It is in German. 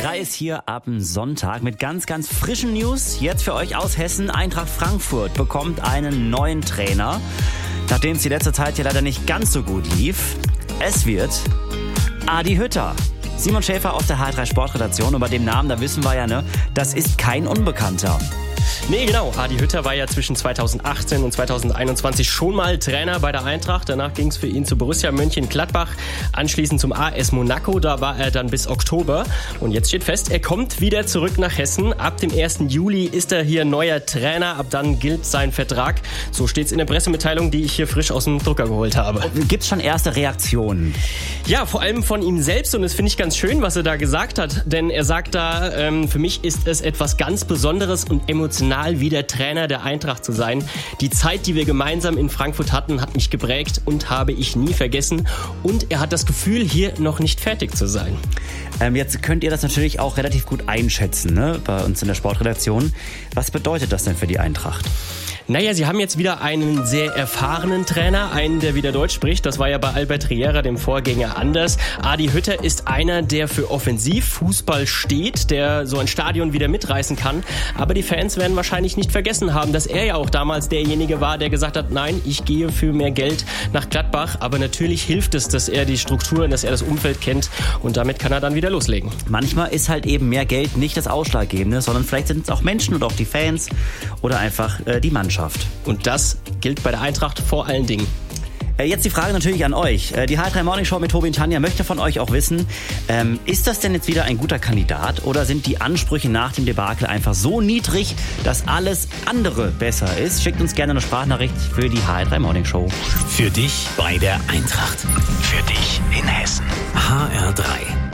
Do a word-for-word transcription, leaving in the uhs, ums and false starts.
drei ist hier ab dem Sonntag mit ganz, ganz frischen News. Jetzt für euch aus Hessen. Eintracht Frankfurt bekommt einen neuen Trainer, nachdem es die letzte Zeit hier leider nicht ganz so gut lief. Es wird Adi Hütter. Simon Schäfer aus der H drei Sportredaktion. Und bei dem Namen, da wissen wir ja, ne, das ist kein Unbekannter. Nee, genau. Adi Hütter war ja zwischen zweitausendachtzehn und zweitausendeinundzwanzig schon mal Trainer bei der Eintracht. Danach ging es für ihn zu Borussia Mönchengladbach, anschließend zum A S Monaco. Da war er dann bis Oktober. Und jetzt steht fest, er kommt wieder zurück nach Hessen. Ab dem ersten Juli ist er hier neuer Trainer. Ab dann gilt sein Vertrag. So steht es in der Pressemitteilung, die ich hier frisch aus dem Drucker geholt habe. Gibt's schon erste Reaktionen? Ja, vor allem von ihm selbst. Und das finde ich ganz schön, was er da gesagt hat. Denn er sagt da, ähm, für mich ist es etwas ganz Besonderes und emotional, wieder Trainer der Eintracht zu sein. Die Zeit, die wir gemeinsam in Frankfurt hatten, hat mich geprägt und habe ich nie vergessen. Und er hat das Gefühl, hier noch nicht fertig zu sein. Ähm, jetzt könnt ihr das natürlich auch relativ gut einschätzen, ne, bei uns in der Sportredaktion. Was bedeutet das denn für die Eintracht? Naja, sie haben jetzt wieder einen sehr erfahrenen Trainer, einen, der wieder Deutsch spricht. Das war ja bei Albert Riera, dem Vorgänger, anders. Adi Hütter ist einer, der für Offensivfußball steht, der so ein Stadion wieder mitreißen kann. Aber die Fans werden wahrscheinlich nicht vergessen haben, dass er ja auch damals derjenige war, der gesagt hat, nein, ich gehe für mehr Geld nach Gladbach. Aber natürlich hilft es, dass er die Strukturen, dass er das Umfeld kennt. Und damit kann er dann wieder loslegen. Manchmal ist halt eben mehr Geld nicht das Ausschlaggebende, sondern vielleicht sind es auch Menschen oder auch die Fans oder einfach äh, die Mannschaft. Und das gilt bei der Eintracht vor allen Dingen. Jetzt die Frage natürlich an euch. Die H drei Morning Show mit Tobi und Tanja möchte von euch auch wissen, ähm, ist das denn jetzt wieder ein guter Kandidat oder sind die Ansprüche nach dem Debakel einfach so niedrig, dass alles andere besser ist? Schickt uns gerne eine Sprachnachricht für die H drei Morning Show. Für dich bei der Eintracht. Für dich in Hessen. H R drei.